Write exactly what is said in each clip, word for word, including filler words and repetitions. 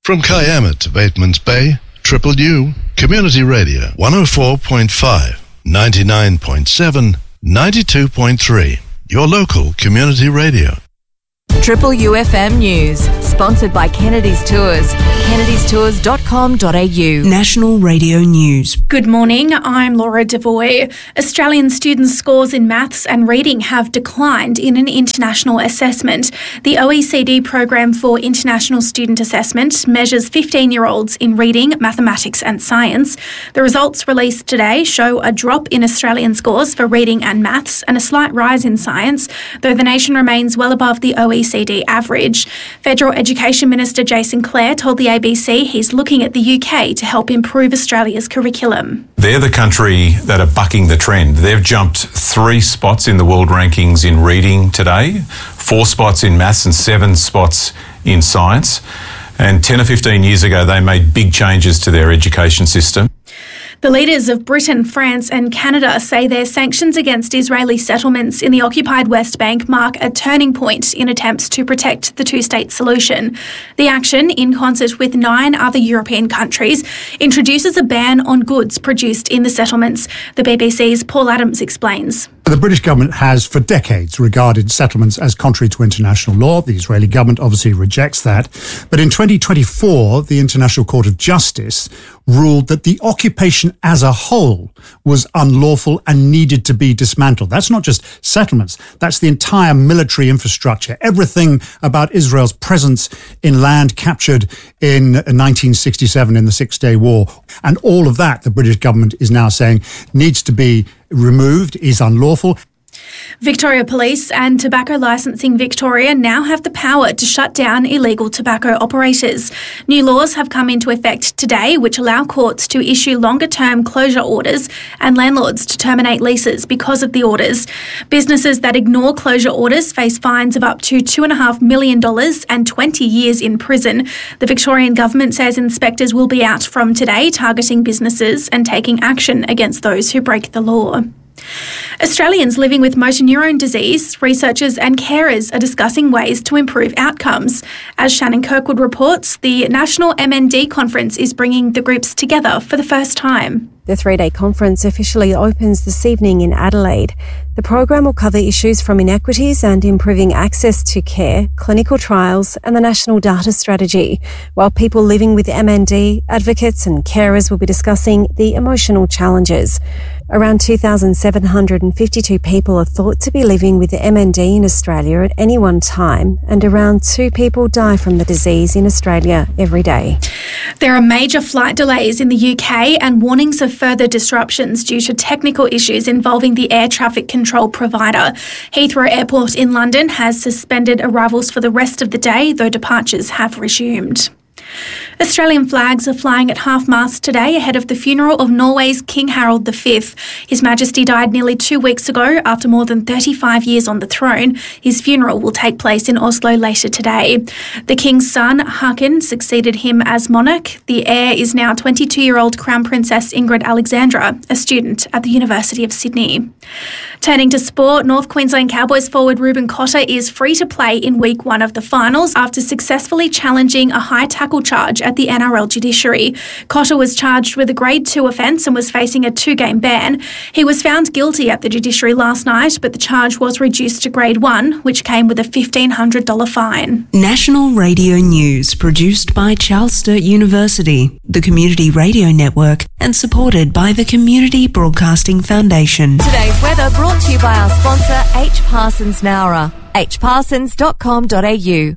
From Kiama to Batemans Bay, Triple U, Community Radio, one oh four point five, ninety-nine point seven, ninety-two point three. Your local community radio. Triple U F M News, sponsored by Kennedy's Tours. kennedys tours dot com dot a u. National Radio News. Good morning, I'm Laura Devoy. Australian students' scores in maths and reading have declined in an international assessment. The O E C D Programme for International Student Assessment measures fifteen-year-olds in reading, mathematics and science. The results released today show a drop in Australian scores for reading and maths and a slight rise in science, though the nation remains well above the O E C D average. Federal Education Minister Jason Clare told the A B C he's looking at the U K to help improve Australia's curriculum. They're the country that are bucking the trend. They've jumped three spots in the world rankings in reading today, four spots in maths and seven spots in science. And ten or fifteen years ago, they made big changes to their education system. The leaders of Britain, France and Canada say their sanctions against Israeli settlements in the occupied West Bank mark a turning point in attempts to protect the two-state solution. The action, in concert with nine other European countries, introduces a ban on goods produced in the settlements. The B B C's Paul Adams explains. The British government has for decades regarded settlements as contrary to international law. The Israeli government obviously rejects that. But in twenty twenty-four, the International Court of Justice ruled that the occupation as a whole was unlawful and needed to be dismantled. That's not just settlements. That's the entire military infrastructure. Everything about Israel's presence in land captured in nineteen sixty-seven in the Six-Day War. And all of that, the British government is now saying, needs to be removed, is unlawful. Victoria Police and Tobacco Licensing Victoria now have the power to shut down illegal tobacco operators. New laws have come into effect today which allow courts to issue longer-term closure orders and landlords to terminate leases because of the orders. Businesses that ignore closure orders face fines of up to two point five million dollars and twenty years in prison. The Victorian government says inspectors will be out from today targeting businesses and taking action against those who break the law. Australians living with motor neurone disease, researchers and carers are discussing ways to improve outcomes. As Shannon Kirkwood reports, the National M N D Conference is bringing the groups together for the first time. The three-day conference officially opens this evening in Adelaide. The program will cover issues from inequities and improving access to care, clinical trials and the national data strategy, while people living with M N D, advocates and carers will be discussing the emotional challenges. Around two thousand seven hundred fifty-two people are thought to be living with M N D in Australia at any one time, and around two people die from the disease in Australia every day. There are major flight delays in the U K and warnings of further disruptions due to technical issues involving the air traffic control provider. Heathrow Airport in London has suspended arrivals for the rest of the day, though departures have resumed. Australian flags are flying at half-mast today ahead of the funeral of Norway's King Harald the Fifth. His Majesty died nearly two weeks ago after more than thirty-five years on the throne. His funeral will take place in Oslo later today. The King's son, Haakon, succeeded him as monarch. The heir is now twenty-two-year-old Crown Princess Ingrid Alexandra, a student at the University of Sydney. Turning to sport, North Queensland Cowboys forward Ruben Cotter is free to play in week one of the finals after successfully challenging a high tackle charge at the N R L judiciary. Cotter was charged with a grade two offence and was facing a two-game ban. He was found guilty at the judiciary last night, but the charge was reduced to grade one, which came with a fifteen hundred dollars fine. National Radio News, produced by Charles Sturt University, the Community Radio Network, and supported by the Community Broadcasting Foundation. Today's weather brought to you by our sponsor, H. Parsons Nowra, h parsons dot com dot a u.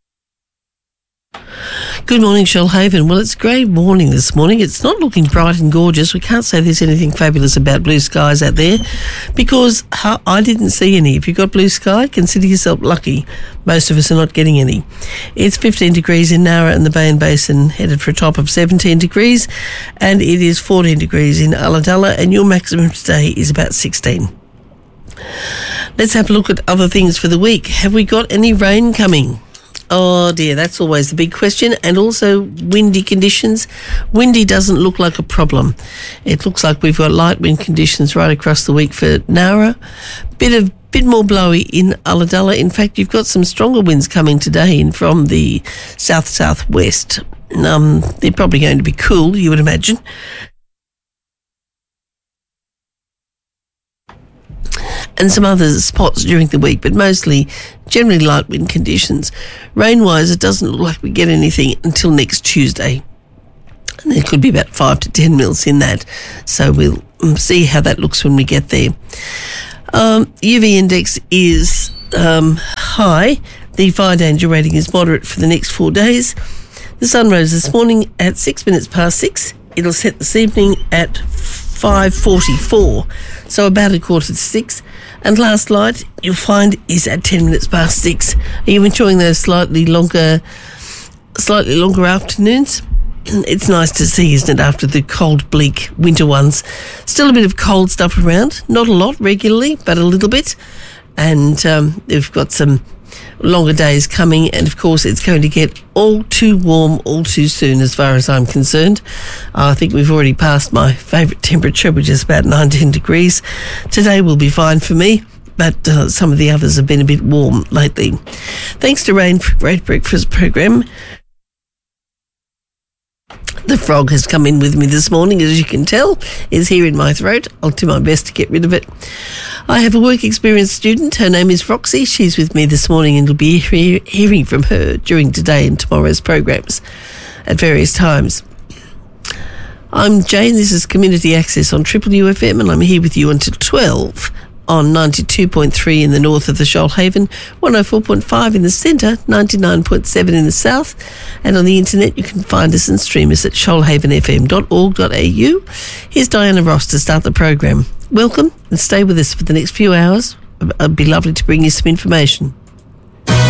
Good morning, Shoalhaven. Well, it's grey morning this morning. It's not looking bright and gorgeous. We can't say there's anything fabulous about blue skies out there because I didn't see any. If you've got blue sky, consider yourself lucky. Most of us are not getting any. It's fifteen degrees in Nowra and the Bay and Basin, headed for a top of seventeen degrees, and it is fourteen degrees in Ulladulla, and your maximum today is about sixteen. Let's have a look at other things for the week. Have we got any rain coming? Oh dear, that's always the big question. And also windy conditions. Windy doesn't look like a problem. It looks like we've got light wind conditions right across the week for Nowra. Bit of bit more blowy in Ulladulla. In fact, you've got some stronger winds coming today in from the south-southwest. Um, they're probably going to be cool, you would imagine. And some other spots during the week, but mostly generally light wind conditions. Rain-wise, it doesn't look like we get anything until next Tuesday. And there could be about five to ten mils in that. So we'll see how that looks when we get there. Um, U V index is um, high. The fire danger rating is moderate for the next four days. The sun rose this morning at six minutes past six. It'll set this evening at five forty-four, so about a quarter to six. And last light, you'll find, is at ten minutes past six. Are you enjoying those slightly longer, slightly longer afternoons? It's nice to see, isn't it, after the cold, bleak winter ones. Still a bit of cold stuff around. Not a lot regularly, but a little bit. And um, we've got some longer days coming, and of course it's going to get all too warm all too soon as far as I'm concerned. Uh, I think we've already passed my favourite temperature, which is about nineteen degrees. Today will be fine for me, but uh, some of the others have been a bit warm lately. Thanks to Rain for a great breakfast program. The frog has come in with me this morning, as you can tell, is here in my throat. I'll do my best to get rid of it. I have a work experience student. Her name is Roxy. She's with me this morning, and you'll be he- hearing from her during today and tomorrow's programs at various times. I'm Jane. This is Community Access on Triple U F M, and I'm here with you until twelve on ninety-two point three in the north of the Shoalhaven, one oh four point five in the centre, ninety-nine point seven in the south, and on the internet you can find us and stream us at shoalhaven f m dot org dot a u. Here's Diana Ross to start the program. Welcome, and stay with us for the next few hours. It'd be lovely to bring you some information.